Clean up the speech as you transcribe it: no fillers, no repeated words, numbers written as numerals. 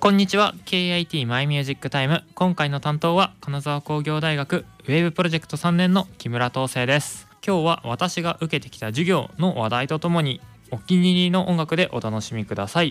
こんにちは。 KIT マイミュージックタイム。今回の担当は金沢工業大学ウェブプロジェクト3年の木村東生です。今日は私が受けてきた授業の話題とともにお気に入りの音楽でお楽しみください。